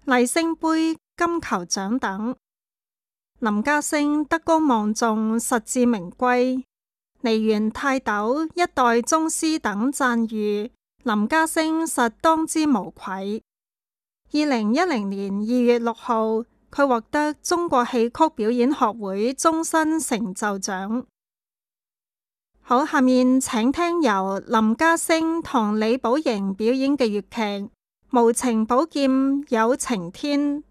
麗聲杯、金球獎等。林家聲德高望重，實至名歸。梨園泰斗、一代宗師等讚譽，林家聲實當之無愧。2010年2月6號，佢獲得中國戲曲表演學會終身成就獎。好，下面請聽由林家聲同李寶瑩表演嘅粵劇《無情寶劍有情天》。